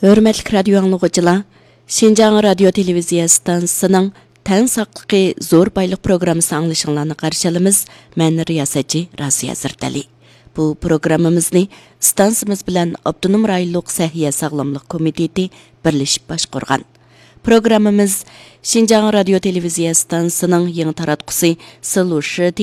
Hörmətli radio anlıqçılar, Şinjan Radio Televiziya stansiyasının Tən saqlıqı zor baylıq proqramısı anlaşılığını qarşılamız. Mən riyasətçi Rasiya Zirtali. Bu proqramımızı stansiyamız bilan Abdunum rayonluq Səhiyyə Sağlamlıq Komiteti birləşib başqurğan. Proqramımız Şinjan Radio Televiziya stansiyasının yeni taratqusi Sıluşi